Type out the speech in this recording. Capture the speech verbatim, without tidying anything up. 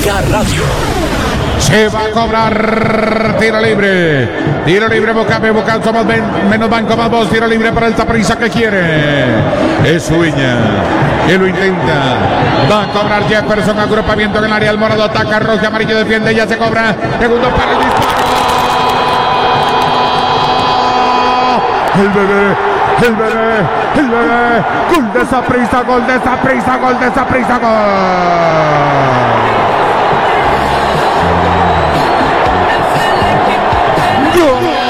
Mega Radio. Se va a cobrar tiro libre. Tiro libre, Boca, Boca, somos men, menos banco, más vos. Tiro libre para el Saprissa que quiere. Es Uña, que lo intenta. Va a cobrar Jefferson, agrupamiento en el área. El morado ataca, rojo y amarillo defiende. Ya se cobra. Segundo para el disparo. El bebé, el bebé, el bebé. Gol de Saprissa, gol de Saprissa, gol de Saprissa, gol. Gol.